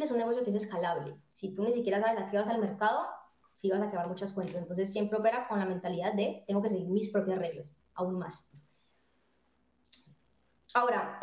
es un negocio que es escalable. Si tú ni siquiera sabes a qué vas al mercado, sí vas a quebrar muchas cuentas. Entonces siempre opera con la mentalidad de tengo que seguir mis propias reglas, aún más. Ahora,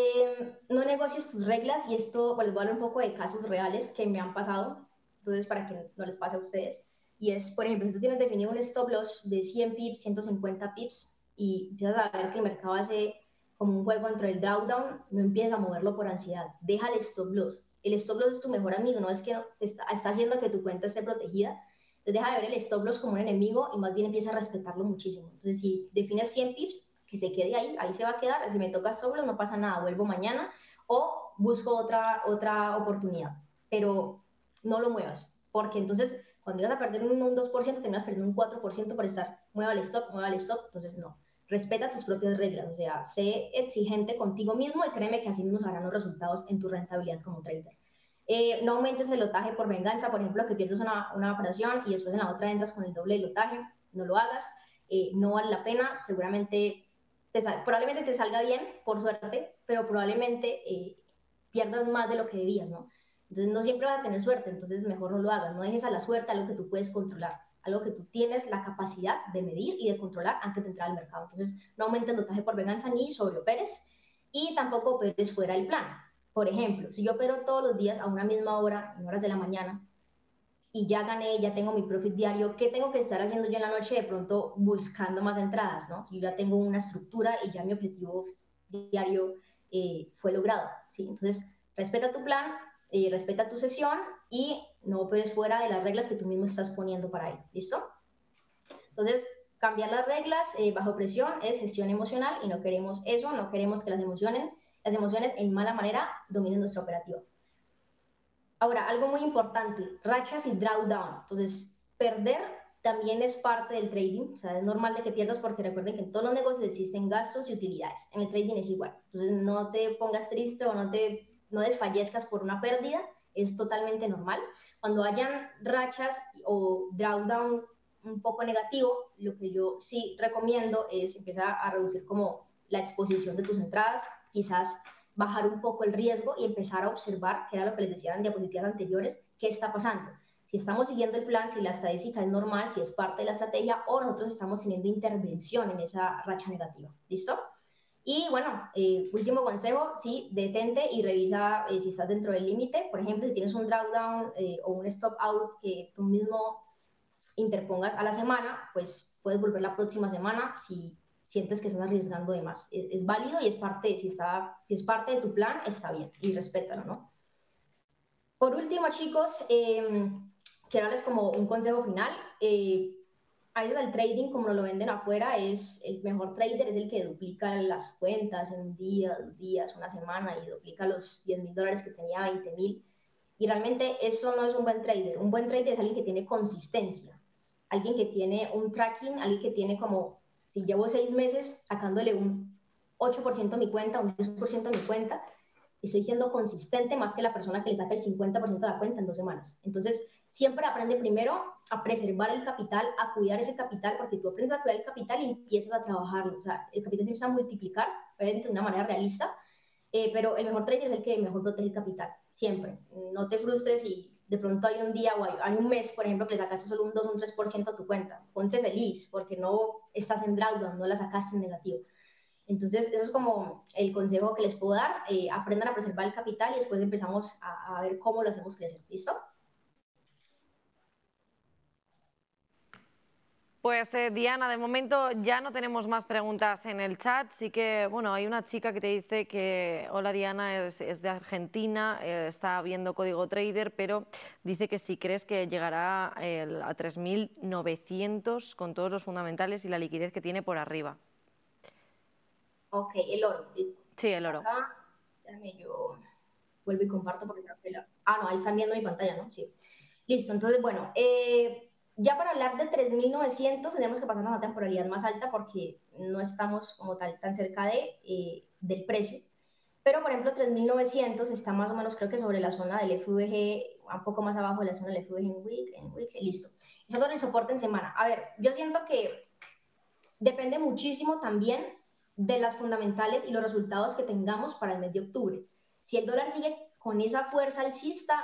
no negocies tus reglas, y esto pues, les voy a hablar un poco de casos reales que me han pasado, entonces para que no les pase a ustedes. Y es, por ejemplo, si tú tienes definido un stop loss de 100 pips, 150 pips, y empiezas a ver que el mercado hace como un juego entre el drawdown, no empieces a moverlo por ansiedad. Deja el stop loss. El stop loss es tu mejor amigo, no es que te está haciendo que tu cuenta esté protegida. Entonces deja de ver el stop loss como un enemigo y más bien empieza a respetarlo muchísimo. Entonces si defines 100 pips, que se quede ahí se va a quedar. Si me toca stop loss no pasa nada, vuelvo mañana o busco otra oportunidad. Pero no lo muevas, porque entonces cuando ibas a perder un 2%, terminas perdiendo un 4% por estar mueva el stop, entonces no. Respeta tus propias reglas, o sea, sé exigente contigo mismo y créeme que así mismo se harán los resultados en tu rentabilidad como trader. No aumentes el lotaje por venganza, por ejemplo, que pierdes una operación y después en la otra entras con el doble de lotaje, no lo hagas, no vale la pena, seguramente probablemente te salga bien, por suerte, pero probablemente pierdas más de lo que debías, ¿no? Entonces no siempre vas a tener suerte, entonces mejor no lo hagas, no dejes a la suerte algo que tú puedes controlar, algo que tú tienes la capacidad de medir y de controlar antes de entrar al mercado. Entonces no aumentes lotaje por venganza ni sobreoperes y tampoco operes fuera del plan. Por ejemplo, si yo opero todos los días a una misma hora, en horas de la mañana, y ya gané, ya tengo mi profit diario, ¿qué tengo que estar haciendo yo en la noche? De pronto buscando más entradas, ¿no? Yo ya tengo una estructura y ya mi objetivo diario fue logrado, ¿sí? Entonces, respeta tu plan, respeta tu sesión y no operes fuera de las reglas que tú mismo estás poniendo para él, ¿listo? Entonces, cambiar las reglas bajo presión es gestión emocional y no queremos eso, no queremos que las emociones en mala manera dominen nuestra operativa. Ahora, algo muy importante, rachas y drawdown. Entonces, perder también es parte del trading. O sea, es normal de que pierdas porque recuerden que en todos los negocios existen gastos y utilidades. En el trading es igual. Entonces, no te pongas triste o no desfallezcas por una pérdida. Es totalmente normal. Cuando hayan rachas o drawdown un poco negativo, lo que yo sí recomiendo es empezar a reducir como la exposición de tus entradas, quizás bajar un poco el riesgo y empezar a observar, que era lo que les decía en diapositivas anteriores, qué está pasando. Si estamos siguiendo el plan, si la estadística es normal, si es parte de la estrategia o nosotros estamos teniendo intervención en esa racha negativa. ¿Listo? Y bueno, último consejo, sí, detente y revisa si estás dentro del límite. Por ejemplo, si tienes un drawdown o un stop out que tú mismo interpongas a la semana, pues puedes volver la próxima semana si sientes que estás arriesgando de más. Es válido y es parte, si es parte de tu plan, está bien y respétalo, ¿no? Por último, chicos, quiero darles como un consejo final. A veces el trading, como lo venden afuera, es el mejor trader, es el que duplica las cuentas en un día, 2 días, una semana y duplica los $10,000 que tenía, 20,000. Y realmente eso no es un buen trader. Un buen trader es alguien que tiene consistencia, alguien que tiene un tracking, alguien que tiene como, si llevo 6 meses sacándole un 8% a mi cuenta, un 10% a mi cuenta, estoy siendo consistente más que la persona que le saca el 50% de la cuenta en 2 semanas. Entonces, siempre aprende primero a preservar el capital, a cuidar ese capital, porque tú aprendes a cuidar el capital y empiezas a trabajarlo. O sea, el capital se empieza a multiplicar, obviamente de una manera realista, pero el mejor trader es el que mejor protege el capital, siempre. No te frustres si de pronto hay un día o hay un mes, por ejemplo, que le sacaste solo un 2 o un 3% a tu cuenta. Ponte feliz porque no estás en drawdown, no la sacaste en negativo. Entonces, eso es como el consejo que les puedo dar. Aprendan a preservar el capital y después empezamos a ver cómo lo hacemos crecer. ¿Listo? Pues Diana, de momento ya no tenemos más preguntas en el chat. Sí que, bueno, hay una chica que te dice que, hola Diana, es de Argentina, está viendo Código Trader, pero dice que si crees que llegará a 3.900 con todos los fundamentales y la liquidez que tiene por arriba. Ok, el oro. Sí, el oro. Acá, déjame yo vuelvo y comparto porque creo que no, ahí están viendo mi pantalla, ¿no? Sí. Listo, entonces, bueno, ya para hablar de 3.900 tenemos que pasar a una temporalidad más alta porque no estamos como tal tan cerca del precio. Pero, por ejemplo, 3.900 está más o menos, creo que sobre la zona del FVG, un poco más abajo de la zona del FVG en weekly, listo. Está sobre el soporte en semana. A ver, yo siento que depende muchísimo también de las fundamentales y los resultados que tengamos para el mes de octubre. Si el dólar sigue con esa fuerza alcista,